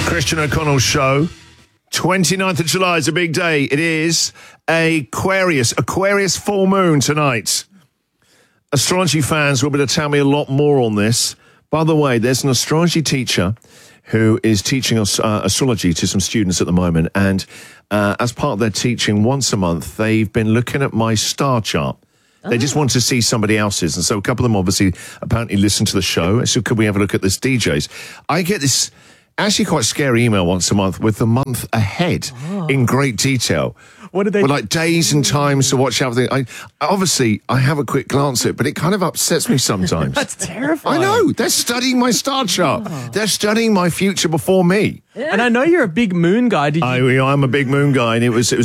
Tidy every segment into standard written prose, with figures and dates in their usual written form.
Christian O'Connell Show. 29th of July is a big day. It is Aquarius full moon tonight. Astrology fans will be able to tell me a lot more on this. By the way, there's an astrology teacher who is teaching us astrology to some students at the moment. And as part of their teaching once a month, they've been looking at my star chart. They just want to see somebody else's. And so a couple of them obviously apparently listen to the show. So could we have a look at this DJs? I get this actually quite scary email once a month with the month ahead in great detail. What do they? With like days and times to watch everything. I have a quick glance at it, but it kind of upsets me sometimes. That's terrifying. I know. They're studying my star chart. They're studying my future before me. Yeah. And I know you're a big moon guy. I'm a big moon guy, and it was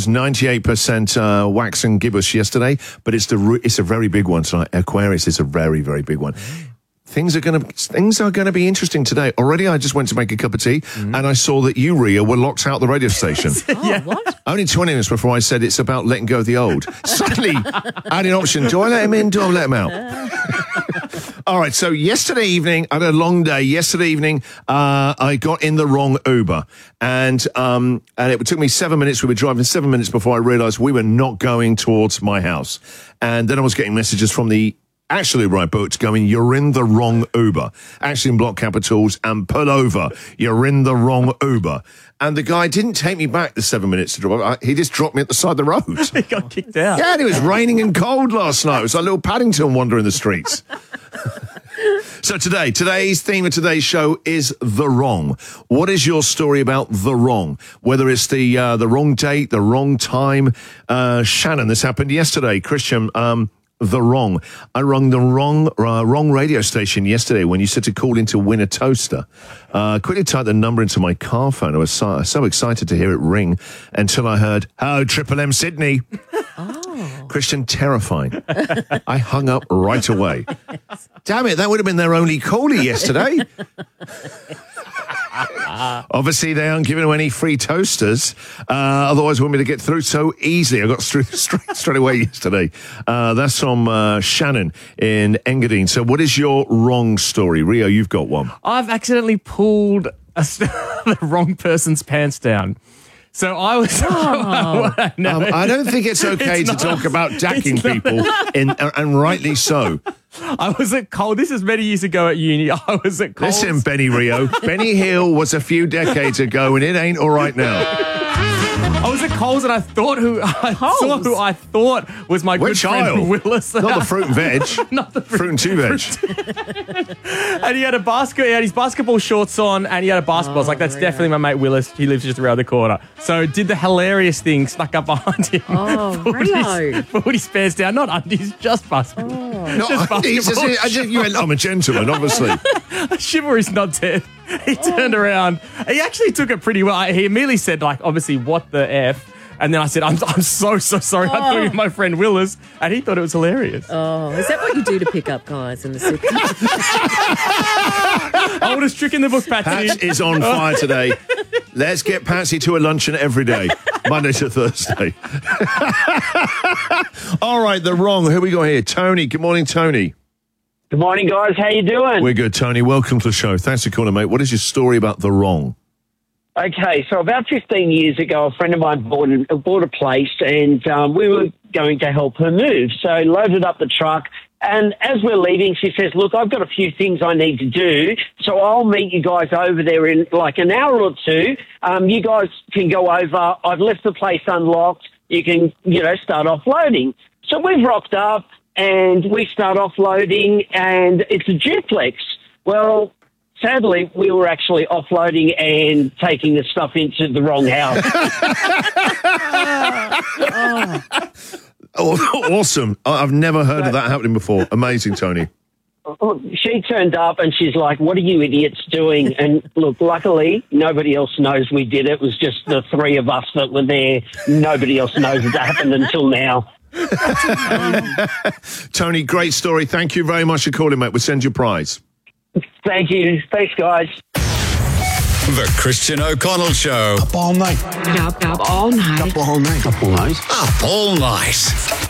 98% wax and gibbous yesterday, but it's a very big one tonight. Aquarius is a very, very big one. Things are going to be interesting today. Already, I just went to make a cup of tea, and I saw that you, Ria, were locked out the radio station. Yeah. What? Only 20 minutes before I said it's about letting go of the old. Suddenly, I had an option. Do I let him in? Do I let him out? All right, so yesterday evening, I had a long day. Yesterday evening, I got in the wrong Uber. And it took me 7 minutes. We were driving 7 minutes before I realised we were not going towards my house. And then I was getting messages from the actually right booked going, you're in the wrong Uber. Actually in block capitals, and pull over. You're in the wrong Uber. And the guy didn't take me back the 7 minutes to drive. He just dropped me at the side of the road. He got kicked out. Yeah, and it was raining and cold last night. It was like little Paddington wandering the streets. So today's theme of today's show is the wrong. What is your story about the wrong? Whether it's the wrong date, the wrong time. Shannon, this happened yesterday. Christian, the wrong. I rung the wrong radio station yesterday when you said to call in to win a toaster. Quickly typed the number into my car phone. I was so excited to hear it ring until I heard, "Oh, Triple M Sydney." Oh. Christian, terrifying. I hung up right away. Damn it, that would have been their only caller yesterday. Obviously, they aren't giving away any free toasters. Otherwise, we wouldn't be able to get through so easily. I got through straight away yesterday. That's from Shannon in Engadine. So what is your wrong story? Rio, you've got one. I've accidentally pulled the wrong person's pants down. So I was... I don't think it's okay to talk about jacking people, and rightly so. I was at Coles. This is many years ago at uni. I was at Coles. Listen, Benny Rio. Benny Hill was a few decades ago, and it ain't all right now. I was at Coles and I thought who I thought was my good friend Willis. Not the fruit and veg. Not the fruit and two veg. And he had his basketball shorts on, and he had a basketball. I was like, that's definitely my mate Willis. He lives just around the corner. So did the hilarious thing, snuck up behind him. Pulled his pants down, not undies, just basketball. Not undies. You went, I'm a gentleman, obviously. Chivalry's not dead. He turned around. He actually took it pretty well. He immediately said, like, obviously, what the F? And then I said, I'm so sorry. I thought you were my friend Willis. And he thought it was hilarious. Oh, is that what you do to pick up guys in the city? Oldest trick in the book, Patsy. Pat is on fire today. Let's get Patsy to a luncheon every day, Monday to Thursday. All right, the wrong. Who we got here? Tony. Good morning, Tony. Good morning, guys. How you doing? We're good, Tony. Welcome to the show. Thanks for calling, mate. What is your story about the wrong? Okay, so about 15 years ago, a friend of mine bought a place, and we were going to help her move. So loaded up the truck, and as we're leaving, she says, look, I've got a few things I need to do, so I'll meet you guys over there in like an hour or two. You guys can go over. I've left the place unlocked. You can, start offloading. So we've rocked up, and we start offloading, and it's a duplex. Well, sadly, we were actually offloading and taking the stuff into the wrong house. Awesome. I've never heard of that happening before. Amazing, Tony. She turned up and she's like, what are you idiots doing? And look, luckily, nobody else knows we did it. It was just the three of us that were there. Nobody else knows it happened until now. Tony, great story. Thank you very much for calling, mate. We'll send you a prize. Thank you. Thanks, guys. The Christian O'Connell Show. Up all night. Up all night. Up all night. Up all night. Up all night.